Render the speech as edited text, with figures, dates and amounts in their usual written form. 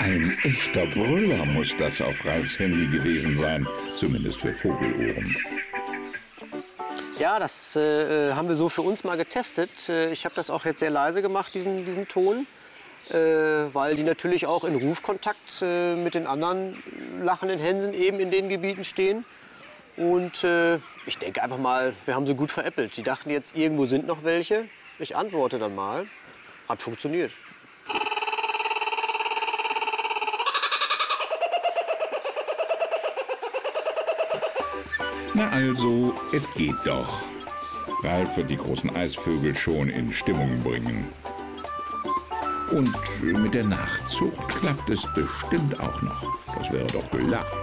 Ein echter Brüller muss das auf Ralfs Handy gewesen sein, zumindest für Vogelohren. Ja, das haben wir so für uns mal getestet. Ich habe das auch jetzt sehr leise gemacht, diesen Ton, weil die natürlich auch in Rufkontakt mit den anderen lachenden Hänsen eben in den Gebieten stehen. Und ich denke einfach mal, wir haben sie gut veräppelt. Die dachten jetzt, irgendwo sind noch welche. Ich antworte dann mal. Hat funktioniert. Na also, es geht doch. Ralf wird die großen Eisvögel schon in Stimmung bringen. Und mit der Nachzucht klappt es bestimmt auch noch. Das wäre doch gelacht.